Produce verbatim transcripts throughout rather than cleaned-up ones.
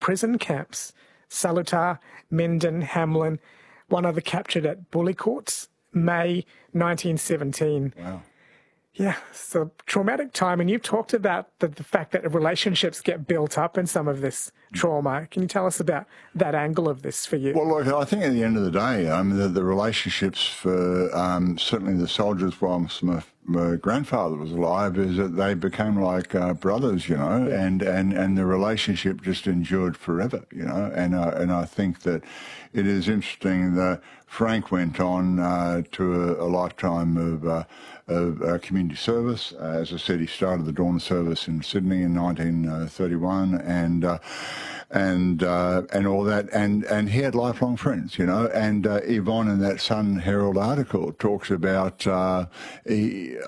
prison camps. Saletar, Menden, Hamlin, one other captured at Bullecourts, May nineteen seventeen. Wow. Yeah, it's a traumatic time, and you've talked about the, the fact that relationships get built up in some of this trauma. Can you tell us about that angle of this for you? Well, look, I think at the end of the day, I mean, the, the relationships for um, certainly the soldiers whilst my, my grandfather was alive is that they became like uh, brothers, you know, yeah. and, and, and the relationship just endured forever, you know, and, uh, and I think that it is interesting that Frank went on uh, to a, a lifetime of, uh, of uh, community service. Uh, as I said, he started the Dawn Service in Sydney in nineteen thirty-one, and uh, and uh, and all that, and and he had lifelong friends, you know. And uh, Yvonne in that Sun Herald article talks about uh, he,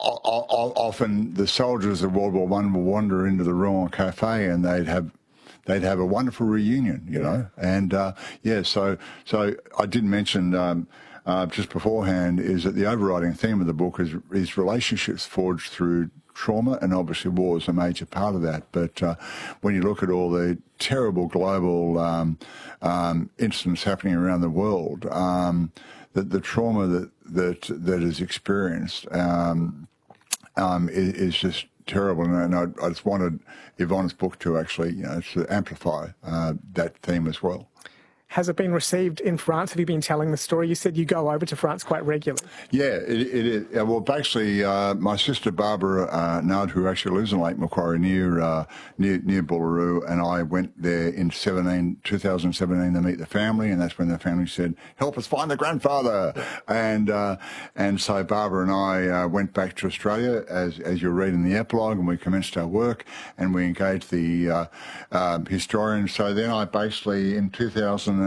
often the soldiers of World War One will wander into the Rouen Cafe, and they'd have. They'd have a wonderful reunion, you know, and uh, yeah. So, so I did mention um, uh, just beforehand is that the overriding theme of the book is is relationships forged through trauma, and obviously war is a major part of that. But uh, when you look at all the terrible global um, um, incidents happening around the world, um, that the trauma that that that is experienced um, um, is, is just terrible, and I, I just wanted Yvonne's book to actually, you know, to amplify uh, that theme as well. Has it been received in France? Have you been telling the story? You said you go over to France quite regularly. Yeah, it, it is. Well, basically, uh, my sister Barbara uh, Nudd, who actually lives in Lake Macquarie near uh, near, near Bullaroo, and I went there in two thousand seventeen to meet the family, and that's when the family said, "Help us find the grandfather." And uh, and so Barbara and I uh, went back to Australia, as as you'll read in the epilogue, and we commenced our work, and we engaged the uh, uh, historian. So then I basically, in two thousand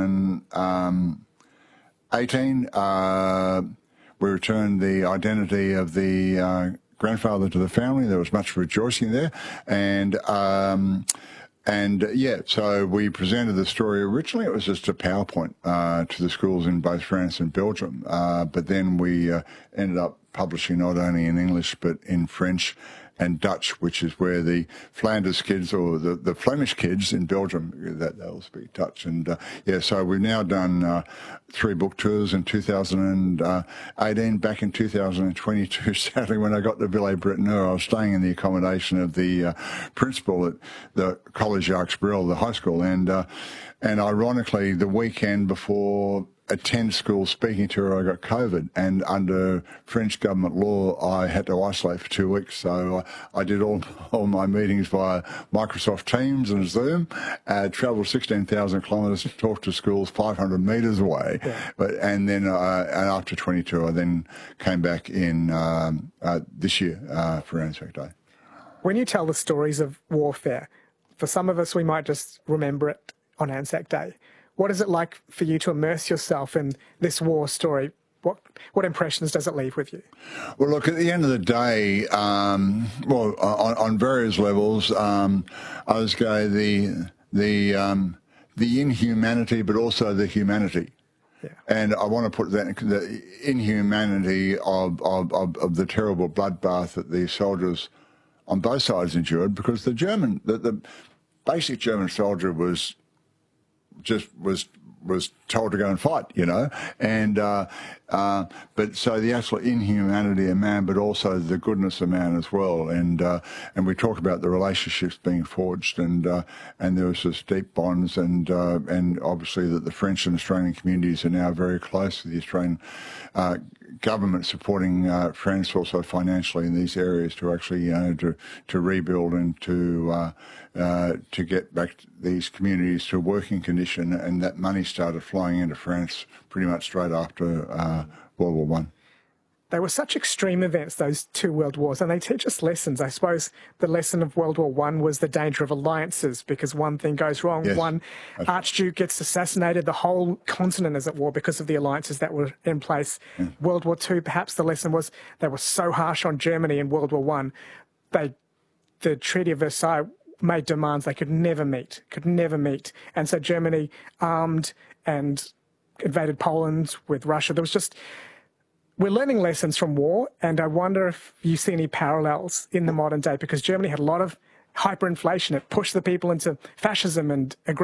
eighteen, uh, we returned the identity of the uh, grandfather to the family. There was much rejoicing there, and um, and uh, yeah, so we presented the story. Originally, it was just a PowerPoint uh, to the schools in both France and Belgium, uh, but then we uh, ended up publishing not only in English but in French and Dutch, which is where the Flanders kids or the, the Flemish kids in Belgium, that they'll speak Dutch. And uh, yeah, so we've now done uh, three book tours in two thousand eighteen. Back in two thousand twenty-two, sadly, when I got to Villers-Bretonneux, I was staying in the accommodation of the uh, principal at the Collège Jacques Brel, the high school. And, uh, and ironically, the weekend before attend school speaking to her, I got COVID, and under French government law I had to isolate for two weeks, so I, I did all, all my meetings via Microsoft Teams and Zoom, uh, travelled sixteen thousand kilometres to talk to schools five hundred metres away. Yeah. But and then uh, and after twenty-two I then came back in um, uh, this year uh, for Anzac Day. When you tell the stories of warfare, for some of us we might just remember it on Anzac Day. What is it like for you to immerse yourself in this war story? What what impressions does it leave with you? Well, look, at the end of the day, um, well, on, on various levels, um, I was going the the um, the inhumanity, but also the humanity. Yeah. And I want to put that the inhumanity of, of, of, of the terrible bloodbath that these soldiers on both sides endured, because the German, the, the basic German soldier was just was was told to go and fight, you know, and uh, uh, but so the actual inhumanity of man, but also the goodness of man as well, and uh, and we talk about the relationships being forged, and uh, and there was this deep bonds, and uh, and obviously that the French and Australian communities are now very close with the Australian uh, government supporting uh, France also financially in these areas to actually, you know, to to rebuild and to uh, uh, to get back these communities to a working condition, and that money started flowing into France pretty much straight after uh, World War One. They were such extreme events, those two world wars, and they teach us lessons. I suppose the lesson of World War One was the danger of alliances, because one thing goes wrong, yes, one archduke gets assassinated, the whole continent is at war because of the alliances that were in place. Yeah. World War Two, perhaps the lesson was they were so harsh on Germany in World War One, they, the Treaty of Versailles made demands they could never meet, could never meet. And so Germany armed and invaded Poland with Russia. There was just... We're learning lessons from war, and I wonder if you see any parallels in the modern day, because Germany had a lot of hyperinflation. It pushed the people into fascism and aggression.